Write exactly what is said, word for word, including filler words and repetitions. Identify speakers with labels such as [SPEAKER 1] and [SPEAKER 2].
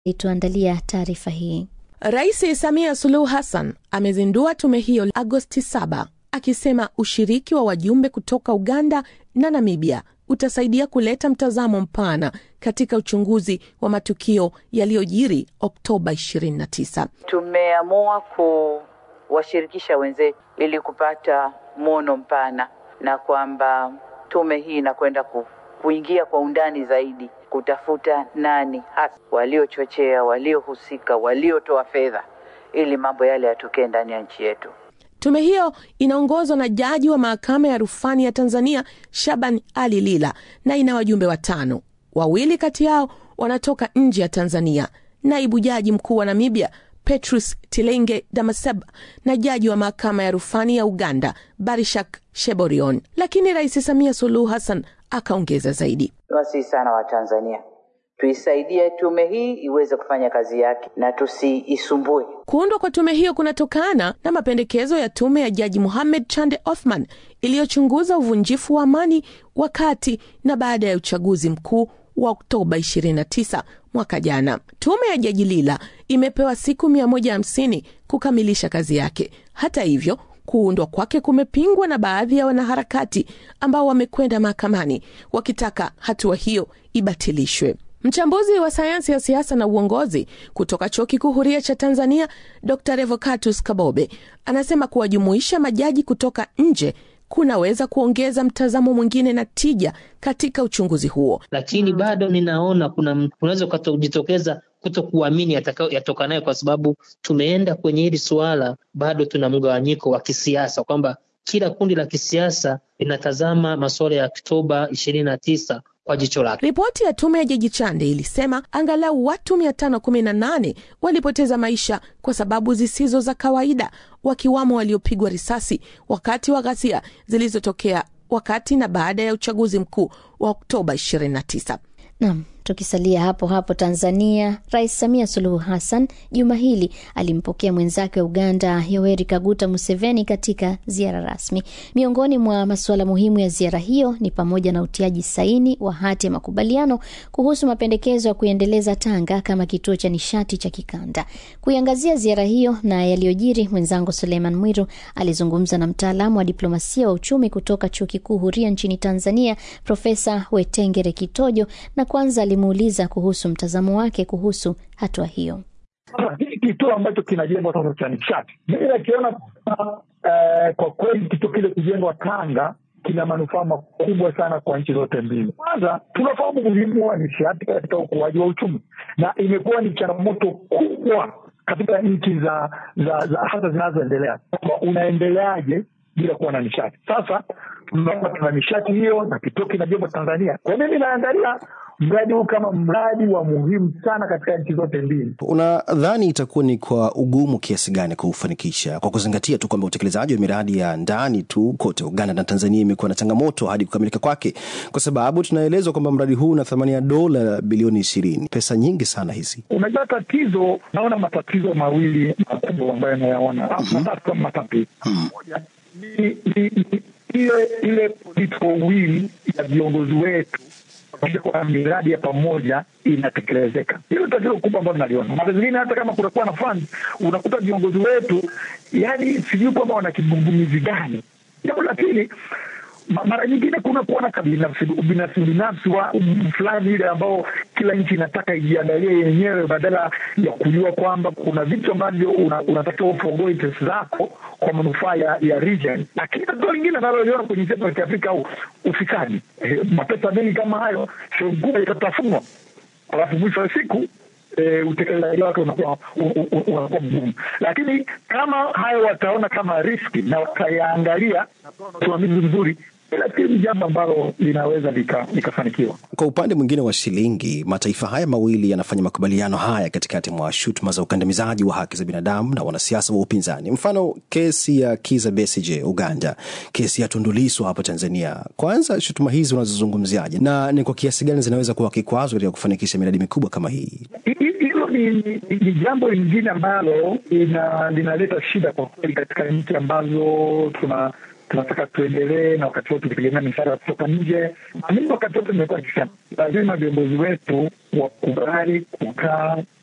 [SPEAKER 1] Ituandalia taarifa hii.
[SPEAKER 2] Rais Samia Suluhu Hassan amezindua tume hiyo Agosti saba, akisema ushiriki wa wajumbe kutoka Uganda na Namibia utasaidia kuleta mtazamo mpana katika uchunguzi wa matukio yaliyojiri Oktoba ishirini na tisa.
[SPEAKER 3] Tumeamua kuwashirikisha wenzetu ili kupata muono mpana, na kwamba tume hii inakwenda ku, kuingia kwa undani zaidi kutafuta nani hasa waliochochea, waliohusika, waliotoa fedha ili mambo yale yatokee ndani ya nchi yetu.
[SPEAKER 2] Tume hiyo inaongozwa na jaji wa mahakama ya rufani ya Tanzania Shaban Ali Lila na ina wajumbe watano. Wawili kati yao wanatoka nje ya Tanzania, naibu jaji mkuu wa Namibia Petrus Tilenge Damaseba na jaji wa mahakama ya rufani ya Uganda Barishak Sheborion. Lakini Rais Samia Suluhu Hassan akaongeza zaidi.
[SPEAKER 3] Wasi sana wa Tanzania, tuisaidie tume hii iweze kufanya kazi yake na tusiisumbue.
[SPEAKER 2] Kuundwa kwa tume hiyo kunatokana na mapendekezo ya tume ya Jaji Mohamed Chande Othman iliyochunguza uvunjifu wa amani wakati na baada ya uchaguzi mkuu wa Oktoba ishirini na tisa mwaka jana. Tume ya Jaji Lila imepewa siku mia moja hamsini kukamilisha kazi yake. Hata hivyo, kuundwa kwake kumepingwa na baadhi ya wanaharakati ambao wamekwenda mahakamani wakitaka hatua hiyo ibatilishwe. Mchambuzi wa sayansi ya siasa na uongozi kutoka Chuo Kikuu Huria cha Tanzania, Doctor Revocatus Kabobe, anasema kuwajumuisha majaji kutoka nje kunaweza kuongeza mtazamo mwingine na tija katika uchunguzi huo.
[SPEAKER 4] Lakini bado ninaona kuna unaweza kujitokeza kutokuamini yatokanayo, kwa sababu tumeenda kwenye hili swala bado tuna mgawanyiko wa kisiasa, kwamba kila kundi la kisiasa linatazama masuala ya Oktoba ishirini na tisa kwa jicho lake.
[SPEAKER 2] Ripoti ya tume ya Jaji Chande ilisema angalau watu mia tano kumi na nane walipoteza maisha kwa sababu zisizo za kawaida, wakiwamo waliopigwa risasi wakati wa ghasia zilizotokea wakati na baada ya uchaguzi mkuu wa Oktoba ishirini na tisa.
[SPEAKER 1] Naam, tukisalia hapo hapo Tanzania, Rais Samia Suluhu Hassan juma hili alimpokea mwenzake wa Uganda Yoweri Kaguta Museveni katika ziara rasmi. Miongoni mwa masuala muhimu ya ziara hiyo ni pamoja na utiaji saini wa hati ya makubaliano kuhusu mapendekezo ya kuendeleza Tanga kama kituo cha nishati cha kikanda. Kuiangazia ziara hiyo na yaliyojiri, mwenzangu Suleiman Mwiru alizungumza na mtaalamu wa diplomasia wa uchumi kutoka Chuo Kikuu Huria nchini Tanzania, Profesa Wetengere Kitojo, na kwanza alimuuliza kuhusu mtazamo wake kuhusu hatua hiyo.
[SPEAKER 5] Hiki kituo ambacho kinajengwa sasa cha nishati, mimi nakiona uh, kwa kweli kitu kile kujengwa Tanga kina manufaa makubwa sana kwa nchi zote mbili. Kwanza, tunafahamu umuhimu wa nishati katika ukuaji wa uchumi, na imekuwa ni changamoto kubwa katika nchi za za, za hasa zinazoendelea. Unaendeleaje bila kuwa na nishati? Sasa tunaona tuna nishati hiyo na kituo kinajengwa Tanzania. Kwa mimi naangalia mradi huu kama mradi wa muhimu sana katika nchi zote mbili.
[SPEAKER 6] Unadhani itakuwa ni kwa ugumu kiasi gani kuufanikisha, kwa kuzingatia tu kwamba utekelezaji wa miradi ya ndani tu kote Uganda na Tanzania imekuwa na changamoto hadi kukamilika kwake, kwa sababu tunaelezwa kwamba mradi huu una thamani ya dola bilioni ishirini, pesa nyingi sana hizi.
[SPEAKER 5] Unajua tatizo, naona matatizo mawili makubwa ambayo nayaona. Mm-hmm. Matatizo matatu. Mm-hmm. Moja ni, ni, ni ile ile political will ya viongozi wetu kwa miradi ya pamoja inatekelezeka. Hilo tatizo kubwa ambalo naliona. Mara nyingine hata kama kunakuwa na fund, unakuta viongozi wetu yani sijui kwamba wana kigugumizi gani. Jambo la pili, mara nyingine kuna kuwa na kabinafsi binafsi binafsi wa fulani ile ambao kila nchi inataka ijiandalie yenyewe badala ya kujua kwamba kuna vitu ambavyo unatakiwa una ufogoe interest zako kwa manufaa ya, ya region. Lakini tatizo lingine naloliona kwenye nchi ya Afrika au ufisadi. E, mapesa mengi kama hayo sio ngumu itatafunwa. Alafu mwisho wa siku e, utekelezaji wake unakuwa unakuwa mgumu. Lakini kama hayo wataona kama riski na watayaangalia na kwa usimamizi mzuri, lakini jambo ambalo linaweza likafanikiwa.
[SPEAKER 6] Kwa upande mwingine wa shilingi, mataifa haya mawili yanafanya makubaliano haya katikati mwa shutuma za ukandamizaji wa haki za binadamu na wanasiasa wa upinzani. Mfano kesi ya Kizza Besigye Uganda, kesi ya Tundu Lissu hapa Tanzania. Kwanza, shutuma hizi unazozungumziaje na ni kwa kiasi gani zinaweza kuwa kikwazo katika kufanikisha miradi mikubwa kama hii?
[SPEAKER 5] Hilo ni, ni, ni jambo lingine ambalo ina linaleta shida kwa kweli katika nchi ambazo tuna tunataka tuendelee na wakati wote tukitegemea misaada kutoka nje. Mimi wakati wote nimekuwa nikisema lazima viongozi wetu wakubali kukaa